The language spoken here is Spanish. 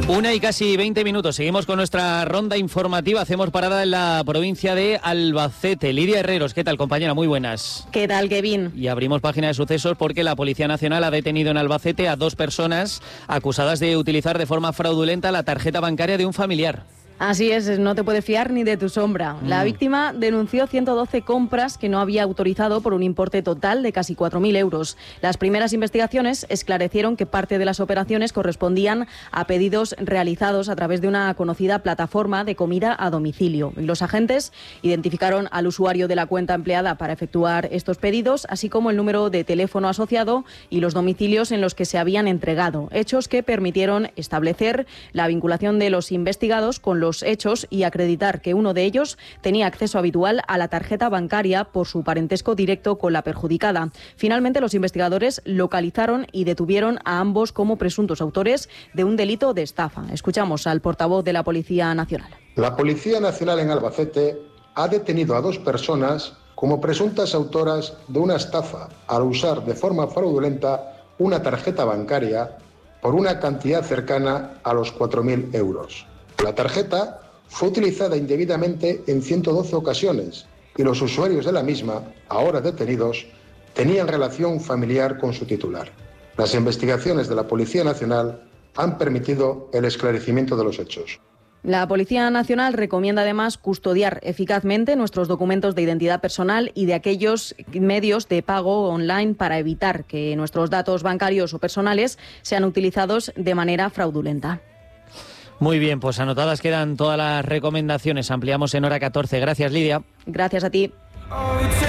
Una y casi 20 minutos. Seguimos con nuestra ronda informativa. Hacemos parada en la provincia de Albacete. Lidia Herreros, ¿qué tal, compañera? Muy buenas. ¿Qué tal, Kevin? Y abrimos página de sucesos porque la Policía Nacional ha detenido en Albacete a 2 personas acusadas de utilizar de forma fraudulenta la tarjeta bancaria de un familiar. Así es, no te puedes fiar ni de tu sombra. La víctima denunció 112 compras que no había autorizado por un importe total de casi 4.000 euros. Las primeras investigaciones esclarecieron que parte de las operaciones correspondían a pedidos realizados a través de una conocida plataforma de comida a domicilio. Los agentes identificaron al usuario de la cuenta empleada para efectuar estos pedidos, así como el número de teléfono asociado y los domicilios en los que se habían entregado. Hechos que permitieron establecer la vinculación de los investigados con los hechos y acreditar que uno de ellos tenía acceso habitual a la tarjeta bancaria por su parentesco directo con la perjudicada. Finalmente, los investigadores localizaron y detuvieron a ambos como presuntos autores de un delito de estafa. Escuchamos al portavoz de la Policía Nacional. La Policía Nacional en Albacete ha detenido a 2 personas como presuntas autoras de una estafa al usar de forma fraudulenta una tarjeta bancaria por una cantidad cercana a los 4.000 euros. La tarjeta fue utilizada indebidamente en 112 ocasiones y los usuarios de la misma, ahora detenidos, tenían relación familiar con su titular. Las investigaciones de la Policía Nacional han permitido el esclarecimiento de los hechos. La Policía Nacional recomienda además custodiar eficazmente nuestros documentos de identidad personal y de aquellos medios de pago online para evitar que nuestros datos bancarios o personales sean utilizados de manera fraudulenta. Muy bien, pues anotadas quedan todas las recomendaciones. Ampliamos en hora 14. Gracias, Lidia. Gracias a ti.